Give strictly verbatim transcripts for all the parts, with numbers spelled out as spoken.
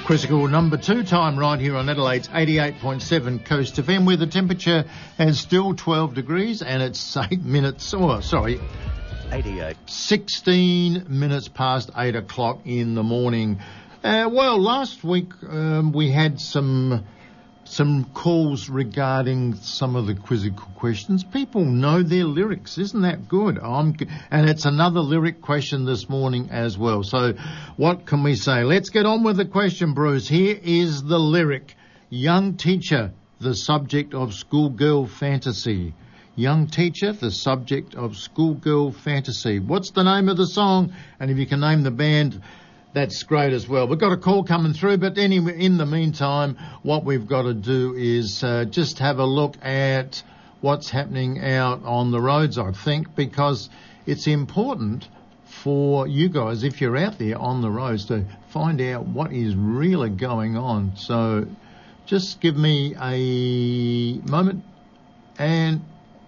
Quizzical number two time right here on Adelaide's eighty-eight point seven Coast F M, where the temperature is still twelve degrees and it's eight minutes, oh, sorry, eighty-eight. sixteen minutes past eight o'clock in the morning. Uh, well, last week um, we had some some calls regarding some of the quizzical questions. People know their lyrics. Isn't that good? I'm, and it's another lyric question this morning as well. So what can we say? Let's get on with the question, Bruce. Here is the lyric. Young teacher, the subject of schoolgirl fantasy. Young teacher, the subject of schoolgirl fantasy. What's the name of the song? And if you can name the band, that's great as well. We've got a call coming through, but anyway, in the meantime, what we've got to do is uh, just have a look at what's happening out on the roads, I think, because it's important for you guys, if you're out there on the roads, to find out what is really going on. So just give me a moment and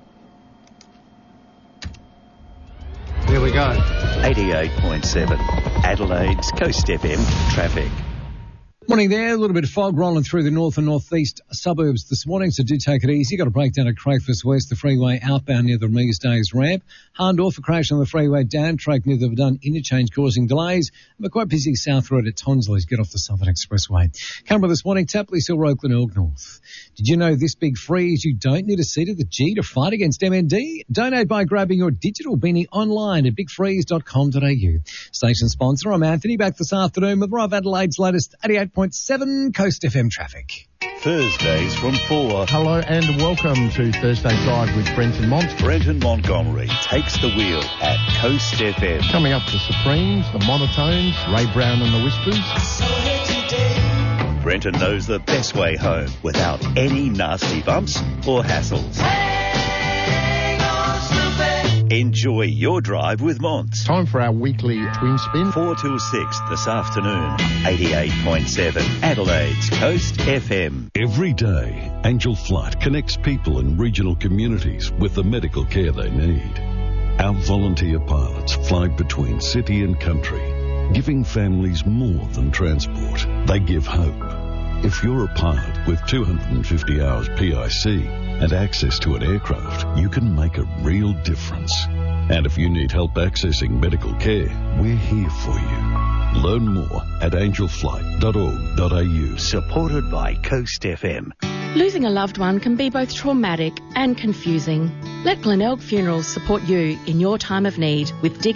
there we go. eighty-eight point seven Adelaide's Coast F M traffic. Morning there. A little bit of fog rolling through the north and northeast suburbs this morning, so do take it easy. Got a breakdown at Crayfus West, the freeway outbound near the Rees Days ramp. Hahndorf, a crash on the freeway down track near the Verdun interchange causing delays. We're quite busy south road at Tonsley to get off the Southern Expressway. Canberra this morning, Tapley Hill Road, Glenelg North. Did you know this big freeze, you don't need a seat at the G to fight against M N D? Donate by grabbing your digital beanie online at big freeze dot com dot a u. Station sponsor, I'm Anthony, back this afternoon with Rob Adelaide's latest eighty-eight point seven Coast F M traffic. Thursdays from four. Hello and welcome to Thursday Drive with Brenton Mont. Brenton Montgomery takes the wheel at Coast F M. Coming up, the Supremes, the Monotones, Ray Brown and the Whispers. Brenton knows the best way home without any nasty bumps or hassles. Enjoy your drive with Monts. Time for our weekly twin spin. four till six this afternoon. eighty-eight point seven Adelaide's Coast F M. Every day, Angel Flight connects people in regional communities with the medical care they need. Our volunteer pilots fly between city and country, giving families more than transport. They give hope. If you're a pilot with two hundred fifty hours P I C and access to an aircraft, you can make a real difference. And if you need help accessing medical care, we're here for you. Learn more at angel flight dot org dot a u. Supported by Coast F M. Losing a loved one can be both traumatic and confusing. Let Glenelg Funerals support you in your time of need with dignity.